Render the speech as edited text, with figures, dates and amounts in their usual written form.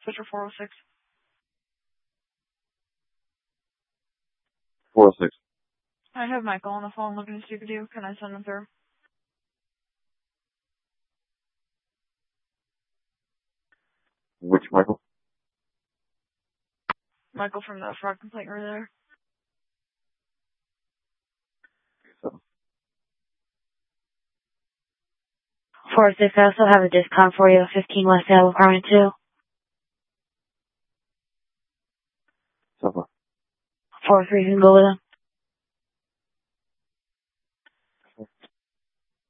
Switcher 406. 406. I have Michael on the phone looking to speak with you. Can I send him through? Which Michael? Michael from the fraud complaint over there. So. 406, I also have a discount for you, 15 West Ave, apartment 2. So far. 403, you can go with him.